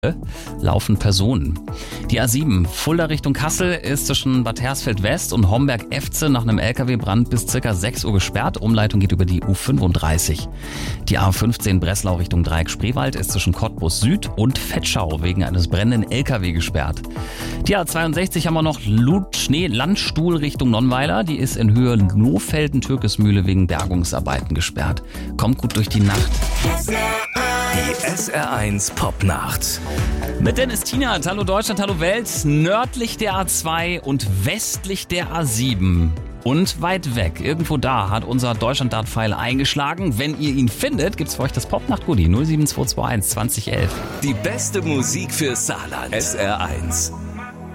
laufen Personen. Die A7 Fulda Richtung Kassel ist zwischen Bad Hersfeld West und Homberg-Efze nach einem LKW-Brand bis ca. 6 Uhr gesperrt. Umleitung geht über die U35. Die A15 Breslau Richtung Dreieck-Spreewald ist zwischen Cottbus Süd und Vetschau wegen eines brennenden LKW gesperrt. Die A62 haben wir noch Landstuhl Richtung Nonnweiler. Die ist in Höhe Lohfelden-Türkesmühle wegen Bergungsarbeiten gesperrt. Kommt gut durch die Nacht. Die SR1 Popnacht. Mit Dennis Tienert, hallo Deutschland, hallo Welt, nördlich der A2 und westlich der A7. Und weit weg, irgendwo da hat unser Deutschland-Dart-Pfeil eingeschlagen. Wenn ihr ihn findet, gibt's für euch das Popnacht-Goodie 07221 2011. Die beste Musik für Saarland. SR1.